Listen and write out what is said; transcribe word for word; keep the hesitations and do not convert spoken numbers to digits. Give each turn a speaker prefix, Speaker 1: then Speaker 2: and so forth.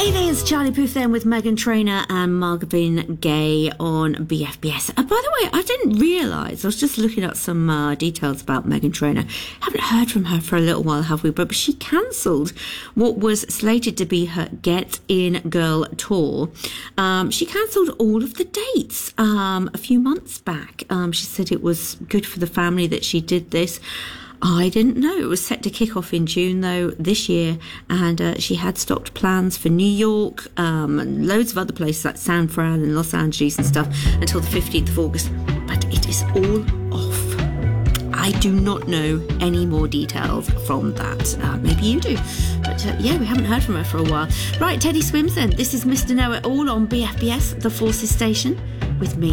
Speaker 1: It's Charlie Puth then with Meghan Trainor and Marvin Gaye on B F B S. Uh, by the way, I didn't realise, I was just looking at some uh, details about Meghan Trainor. Haven't heard from her for a little while, have we? But she cancelled what was slated to be her Get In Girl tour. Um, she cancelled all of the dates um, a few months back. Um, she said it was good for the family that she did this. I didn't know. It was set to kick off in June, though, this year, and uh, she had stopped plans for New York um, and loads of other places like San Fran and Los Angeles and stuff until the fifteenth of August. But it is all off. I do not know any more details from that. Uh, maybe you do. But uh, yeah, we haven't heard from her for a while. Right, Teddy Swims then. This is Mister Know It All on B F B S, the Forces Station, with me.